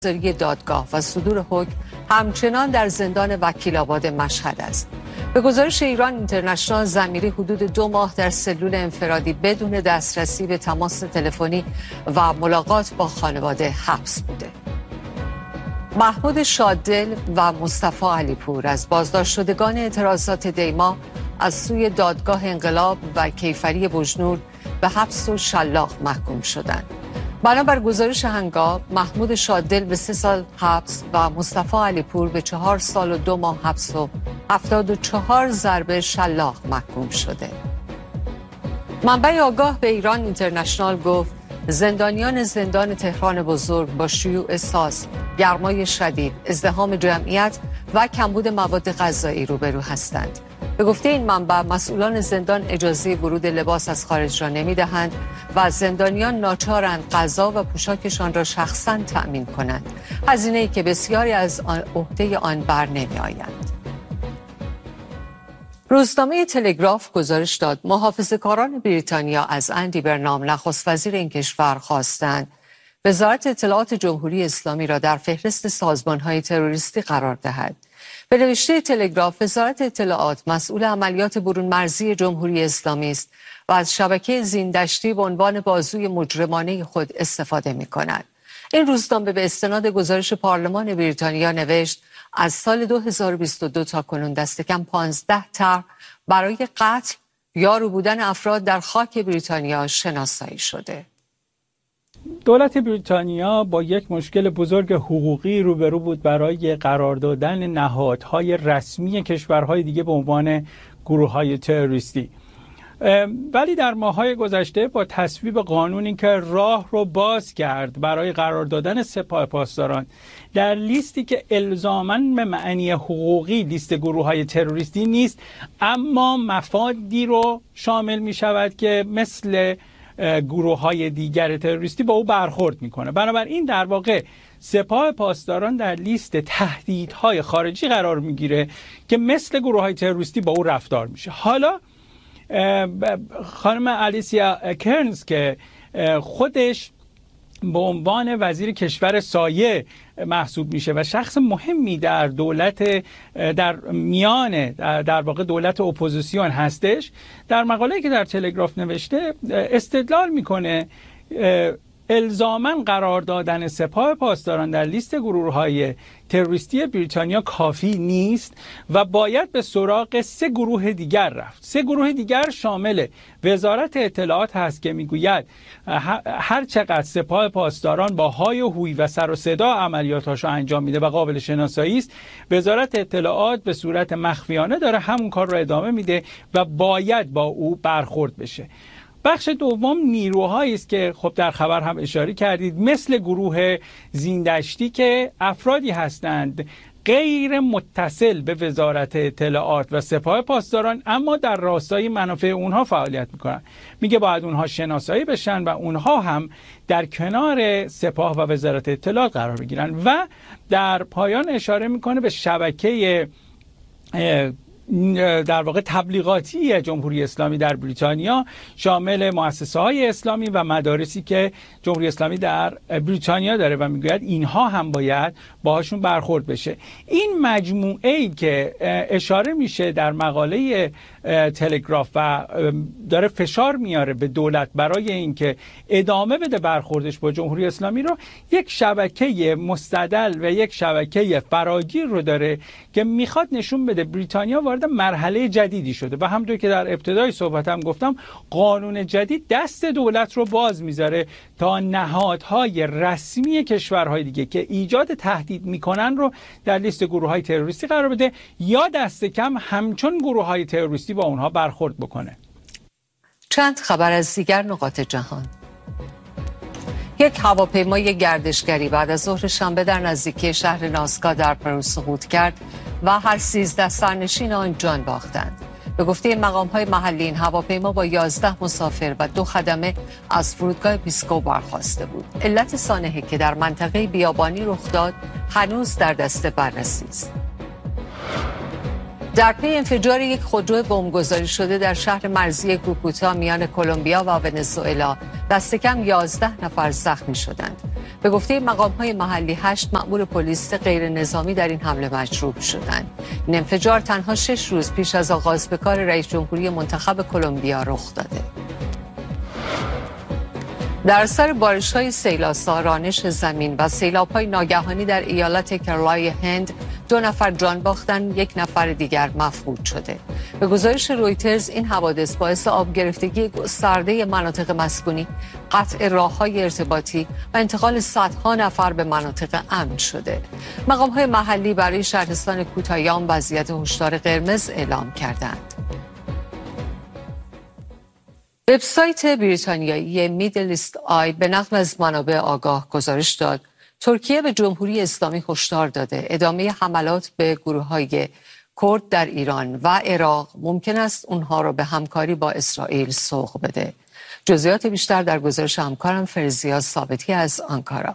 دادگاه و صدور حکم همچنان در زندان وکیل‌آباد مشهد است. به گزارش ایران اینترنشنال، ضمیری حدود 2 ماه در سلول انفرادی بدون دسترسی به تماس تلفنی و ملاقات با خانواده حبس بوده. محمود شاددل و مصطفی علیپور از بازداشت شدگان اعتراضات دیما از سوی دادگاه انقلاب و کیفری بجنور به حبس و شلاق محکوم شدند. بنابر گزارش هنگام، محمود شاددل به 3 سال حبس و مصطفی علیپور به 4 سال و 2 ماه حبس و 74 ضربه شلاق محکوم شده. منبع آگاه به ایران اینترنشنال گفت زندانیان زندان تهران بزرگ با شیوع ساز، گرمای شدید، ازدحام جمعیت و کمبود مواد غذایی روبرو هستند. به گفته این منبع، مسئولان زندان اجازه ورود لباس از خارج را نمی‌دهند و زندانیان ناچارند غذا و پوشاکشان را شخصاً تأمین کنند، هزینه‌ای که بسیاری از عهده آن بر نمی‌آیند. روزنامه تلگراف گزارش داد محافظه‌کاران بریتانیا از اندی برنام، نخست وزیر این کشور، خواستند وزارت اطلاعات جمهوری اسلامی را در فهرست سازمان‌های تروریستی قرار دهد. به نوشته تلگراف، وزارت اطلاعات مسئول عملیات برون مرزی جمهوری اسلامی است و از شبکه زیندشتی به عنوان بازوی مجرمانه خود استفاده می‌کند. این روزنامه به استناد گزارش پارلمان بریتانیا نوشت از سال 2022 تا کنون دست کم 15 طرح برای قتل یا رو بودن افراد در خاک بریتانیا شناسایی شده. دولت بریتانیا با یک مشکل بزرگ حقوقی روبرو بود برای قرار دادن نهادهای رسمی کشورهای دیگه به عنوان گروه‌های تروریستی. ولی در ماه‌های گذشته با تصویب قانونی که راه رو باز کرد برای قرار دادن سپاه پاسداران در لیستی که الزاماً به معنی حقوقی لیست گروه‌های تروریستی نیست، اما مفادی رو شامل می‌شود که مثل گروه‌های دیگر تروریستی با او برخورد میکنه. بنابراین در واقع سپاه پاسداران در لیست تهدیدهای خارجی قرار میگیره که مثل گروه‌های تروریستی با او رفتار میشه. حالا خانم الیسیا کرنز که خودش به عنوان وزیر کشور سایه محسوب میشه و شخص مهمی در دولت در میان در واقع دولت اپوزیسیون هستش، در مقاله‌ای که در تلگراف نوشته استدلال میکنه الزاماً قرار دادن سپاه پاسداران در لیست گروه‌های تروریستی بریتانیا کافی نیست و باید به سراغ 3 گروه دیگر رفت. 3 گروه دیگر شامل وزارت اطلاعات هست که میگوید هر چقدر سپاه پاسداران با های و هوی و سر و صدا عملیاتاشو انجام میده و قابل شناسایی است، وزارت اطلاعات به صورت مخفیانه داره همون کار رو ادامه میده و باید با او برخورد بشه. بخش دوم نیروهایی است که خب در خبر هم اشاره کردید، مثل گروه زیندشتی که افرادی هستند غیر متصل به وزارت اطلاعات و سپاه پاسداران اما در راستای منافع اونها فعالیت میکنن. میگه باید اونها شناسایی بشن و اونها هم در کنار سپاه و وزارت اطلاعات قرار بگیرن. و در پایان اشاره میکنه به شبکه در واقع تبلیغاتی جمهوری اسلامی در بریتانیا، شامل مؤسسه‌های اسلامی و مدارسی که جمهوری اسلامی در بریتانیا داره و میگوید اینها هم باید باهاشون برخورد بشه. این مجموعه‌ای که اشاره میشه در مقاله تلگراف و داره فشار میاره به دولت برای اینکه ادامه بده برخوردش با جمهوری اسلامی رو، یک شبکه مستدل و یک شبکه فراگیر رو داره که میخواد نشون بده بریتانیا وارد مرحله جدیدی شده و همونطور که در ابتدای صحبتم گفتم قانون جدید دست دولت رو باز میذاره تا نهادهای رسمی کشورهای دیگه که ایجاد تهدید میکنن رو در لیست گروه‌های تروریستی قرار بده یا دست کم همچون گروه‌های تروریستی با اونها برخورد بکنه. چند خبر از دیگر نقاط جهان. یک هواپیمای گردشگری بعد از ظهر شنبه در نزدیکی شهر ناسکا در پرو سقوط کرد و هر 13 سرنشین آن جان باختند. به گفته مقام‌های محلی این هواپیما با 11 مسافر و 2 خدمه از فرودگاه پیسکو برخاسته بود. علت سانحه که در منطقه بیابانی رخ داد هنوز در دست بررسی است. در پی انفجار یک خودرو بمبگذاری شده در شهر مرزی کوکوتا میان کلمبیا و ونزوئلا دست کم 11 نفر زخمی شدند. به گفته مقام‌های محلی 8 مأمور پلیس غیر نظامی در این حمله مجروح شدند. این انفجار تنها 6 روز پیش از آغاز به کار رئیس جمهوری منتخب کلمبیا رخ داده. در اثر بارش‌های سیل‌آسا، رانش زمین و سیلاب‌های ناگهانی در ایالت کرالای هند 2 نفر جان باختند، 1 نفر دیگر مفقود شده. به گزارش رویترز این حوادث باعث آب گرفتگی گسترده مناطق مسکونی، قطع راه‌های ارتباطی و انتقال صدها نفر به مناطق امن شده. مقام‌های محلی برای شهرستان کوتایام وضعیت هشدار قرمز اعلام کردند. وبسایت بریتانیایی میدل ایست آی به نقل از منابع آگاه گزارش داد ترکیه به جمهوری اسلامی هشدار داده ادامه حملات به گروه‌های کرد در ایران و عراق ممکن است اونها را به همکاری با اسرائیل سوق بده. جزئیات بیشتر در گزارش همکارم فرزیا ثابتی از آنکارا.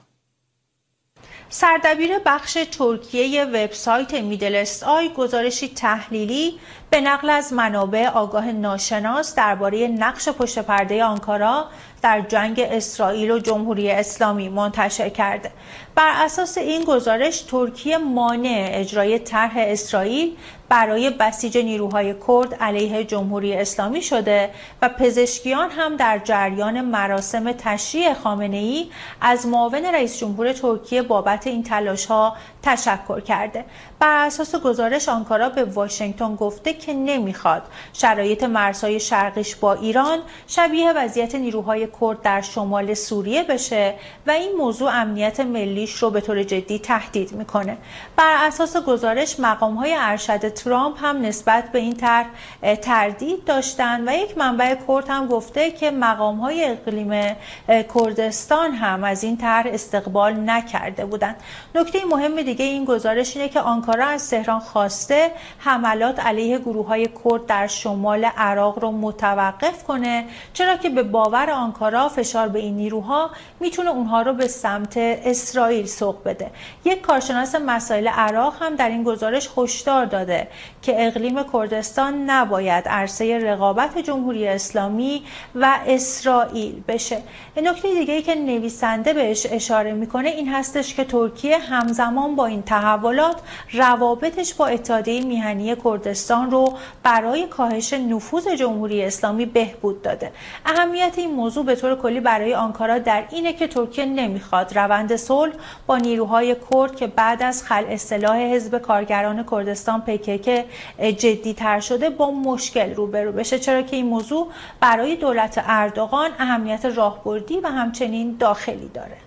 سردبیر بخش ترکیه وبسایت میدل ایست آی گزارشی تحلیلی به نقل از منابع آگاه ناشناس درباره نقش پشت پرده آنکارا در جنگ اسرائیل و جمهوری اسلامی منتشر کرده. بر اساس این گزارش ترکیه مانع اجرای طرح اسرائیل برای بسیج نیروهای کرد علیه جمهوری اسلامی شده و پزشکیان هم در جریان مراسم تشییع خامنه‌ای از معاون رئیس جمهور ترکیه بابت این تلاش‌ها تشکر کرده. بر اساس گزارش آنکارا به واشنگتن گفته که نمیخواد شرایط مرزهای شرقیش با ایران شبیه وضعیت نیروهای کرد در شمال سوریه بشه و این موضوع امنیت ملیش رو به طور جدی تهدید میکنه. بر اساس گزارش مقام‌های ارشد ترامپ هم نسبت به این طرح تردید داشتن و یک منبع کرد هم گفته که مقام‌های اقلیم کردستان هم از این طرح استقبال نکرده بودند. نکته مهم دیگه این گزارش اینه که آنکارا از تهران خواسته حملات علیه گروه‌های کرد در شمال عراق رو متوقف کنه، چرا که به باور آنکارا فشار به این نیروها میتونه اونها رو به سمت اسرائیل سوق بده. یک کارشناس مسائل عراق هم در این گزارش هشدار داده که اقلیم کردستان نباید عرصه رقابت جمهوری اسلامی و اسرائیل بشه. نکته دیگه‌ای که نویسنده بهش اشاره میکنه این هستش که ترکیه همزمان با این تحولات روابطش با اتحادیه میهنی کردستان رو برای کاهش نفوذ جمهوری اسلامی بهبود داده. اهمیت این موضوع به طور کلی برای آنکارا در اینه که ترکیه نمیخواد روند صلح با نیروهای کرد که بعد از خلع سلاح حزب کارگران کردستان PKK جدی تر شده با مشکل روبرو بشه، چرا که این موضوع برای دولت اردوغان اهمیت راهبردی و همچنین داخلی داره.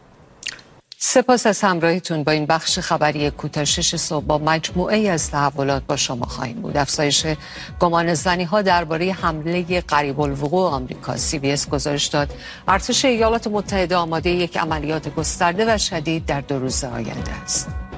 سپاس از همراهیتون با این بخش خبری کوتاه 6 صبح. با مجموعه از تحولات با شما خواهیم بود. افزایش گمان زنی‌ها درباره حمله قریب الوقوع آمریکا. CBS گزارش داد ارتش ایالات متحده آماده یک عملیات گسترده و شدید در 2 روز آینده است.